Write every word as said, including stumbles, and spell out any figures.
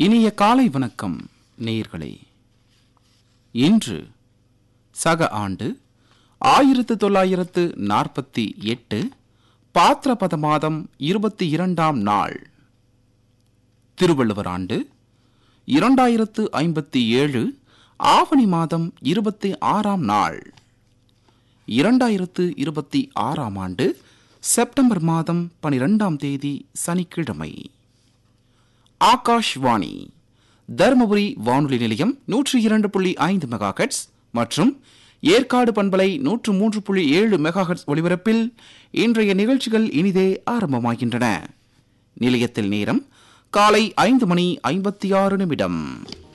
இனிய காலை வணக்கம் நேயர்களே. இன்று சக ஆண்டு ஆயிரத்து தொள்ளாயிரத்து நாற்பத்தி எட்டு பாத்திரபத மாதம் இருபத்தி இரண்டாம் நாள், திருவள்ளுவர் ஆண்டு இரண்டாயிரத்து ஐம்பத்தி ஏழு ஆவணி மாதம் இருபத்தி ஆறாம் நாள், இரண்டாயிரத்து இருபத்தி ஆறாம் ஆண்டு செப்டம்பர் மாதம் பனிரெண்டாம் தேதி சனிக்கிழமை. ஆகாஷ்வாணி தருமபுரி வானொலி நிலையம் நூற்றி இரண்டு புள்ளி ஐந்து மெகாஹெட்ஸ் மற்றும் ஏற்காடு பண்பலை நூற்று மூன்று புள்ளி ஏழு மெகாஹெட்ஸ் ஒலிபரப்பில் இன்றைய நிகழ்ச்சிகள் இனிதே ஆரம்பமாகின்றன. நிலையத்தில் நேரம் காலை ஐந்து மணி ஐம்பத்தி ஆறு நிமிடம்.